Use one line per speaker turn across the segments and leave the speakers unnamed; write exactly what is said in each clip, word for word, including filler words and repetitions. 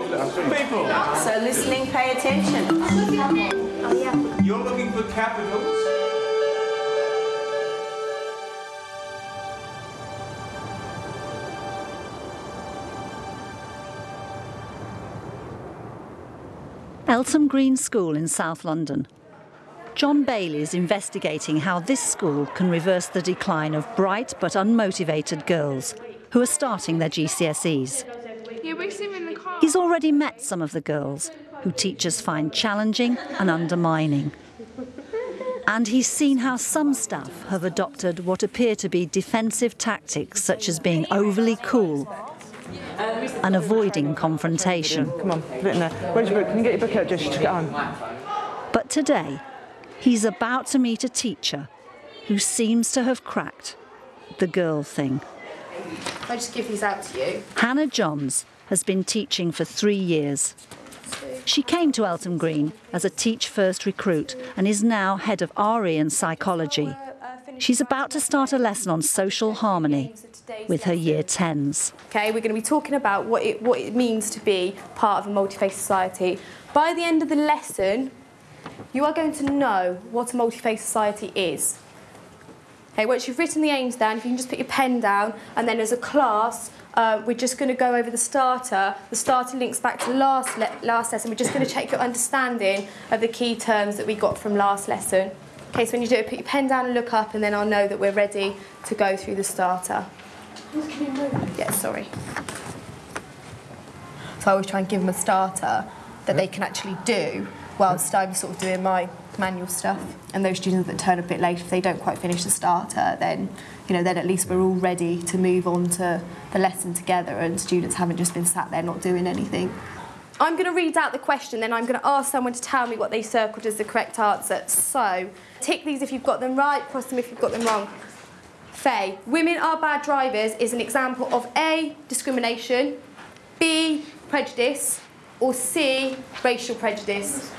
People.
So listening, pay attention.
Oh, yeah.
You're looking for capitals?
Eltham Green School in South London. John Bailey is investigating how this school can reverse the decline of bright but unmotivated girls who are starting their G C S Es. He's already met some of the girls who teachers find challenging and undermining. And he's seen how some staff have adopted what appear to be defensive tactics, such as being overly cool and avoiding confrontation.
Come on, put it in there. Where's your book? Can you get your book out, Jess? Just get on.
But today, he's about to meet a teacher who seems to have cracked the girl thing.
I'll just give these out to you.
Hannah Johns has been teaching for three years. She came to Eltham Green as a Teach First recruit and is now head of R E and psychology. She's about to start a lesson on social harmony with her year tens.
Okay, we're going to be talking about what it, what it means to be part of a multi-faith society. By the end of the lesson, you are going to know what a multi-faith society is. Okay, once you've written the aims down, if you can just put your pen down, and then as a class, uh, we're just going to go over the starter. The starter links back to last, le last lesson. We're just going to check your understanding of the key terms that we got from last lesson. Okay, so when you do it, put your pen down and look up, and then I'll know that we're ready to go through the starter. Yeah, sorry. So I always try and give them a starter that they can actually do whilst I'm sort of doing my manual stuff. And those students that turn a bit late, if they don't quite finish the starter, then, you know, then at least we're all ready to move on to the lesson together and students haven't just been sat there not doing anything. I'm going to read out the question, then I'm going to ask someone to tell me what they circled as the correct answer. So, tick these if you've got them right, cross them if you've got them wrong. Faye, women are bad drivers is an example of A, discrimination, B, prejudice, or C, racial prejudice.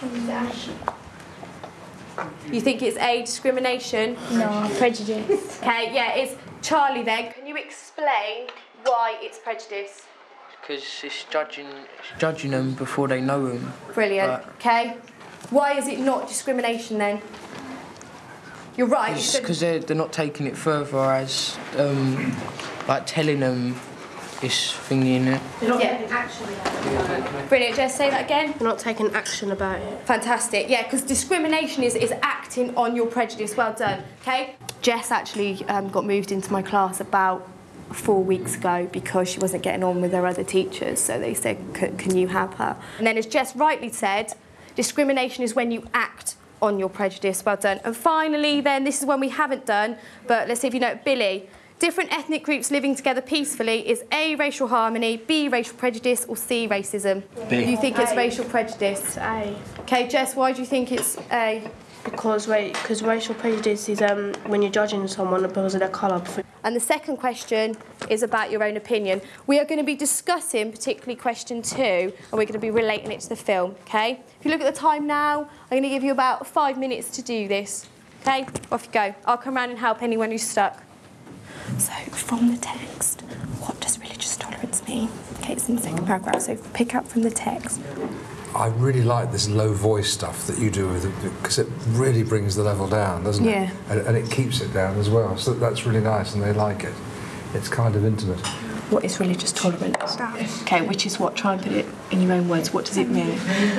You think it's A, discrimination?
No, prejudice.
Okay, yeah, it's Charlie then. Can you explain why it's prejudice?
Because it's judging, it's judging them before they know them.
Brilliant, okay. Why is it not discrimination then? You're right.
Because they're, they're not taking it further as, um, like, telling them this thingy in it.
They're not taking action about it. Brilliant, Jess, say that again.
They're not taking action about it.
Fantastic, yeah, because discrimination is, is acting on your prejudice. Well done, okay? Jess actually um, got moved into my class about four weeks ago because she wasn't getting on with her other teachers, so they said, can you have her? And then as Jess rightly said, discrimination is when you act on your prejudice. Well done. And finally then, this is one we haven't done, but let's see if you know it. Billy, different ethnic groups living together peacefully is A, racial harmony, B, racial prejudice, or C, racism?
B.
You think it's racial prejudice?
It's A.
Okay, Jess, why do you think it's A?
Because because racial prejudice is um, when you're judging someone because of their colour.
And the second question is about your own opinion. We are going to be discussing particularly question two, and we're going to be relating it to the film, okay? If you look at the time now, I'm going to give you about five minutes to do this, okay? Off you go. I'll come round and help anyone who's stuck. So, from the text, what does religious tolerance mean? Okay, it's in the second paragraph, so pick up from the text.
I really like this low voice stuff that you do with it, because it really brings the level down, doesn't it?
Yeah.
And, and it keeps it down as well, so that's really nice and they like it. It's kind of intimate.
What is religious tolerance? Okay, which is what? Try and put it in your own words. What does it mean?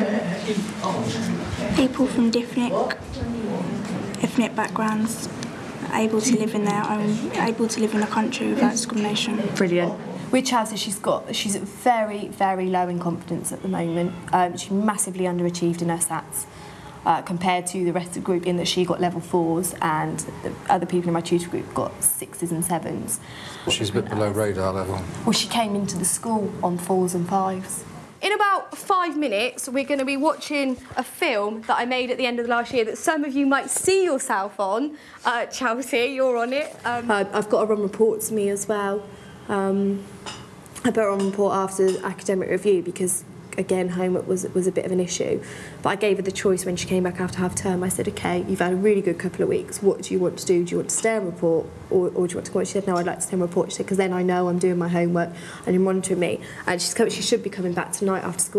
People from different ethnic backgrounds are able to live in their own, able to live in a country without discrimination.
Brilliant.
With Chelsea, she's got, she's very, very low in confidence at the moment. Um, she massively underachieved in her SATs uh, compared to the rest of the group, in that she got level fours and the other people in my tutor group got sixes and sevens.
She's a bit below radar level.
Well, she came into the school on fours and fives. In about five minutes, we're going to be watching a film that I made at the end of the last year that some of you might see yourself on. Uh, Chelsea, you're on it. Um, I've got a run report to me as well. Um, I put it on report after academic review because, again, homework was was a bit of an issue. But I gave her the choice when she came back after half term. I said, OK, you've had a really good couple of weeks. What do you want to do? Do you want to stay and report, or, or do you want to go? She said, no, I'd like to stay and report. She said, because then I know I'm doing my homework and you're monitoring me. And she's coming, she should be coming back tonight after school.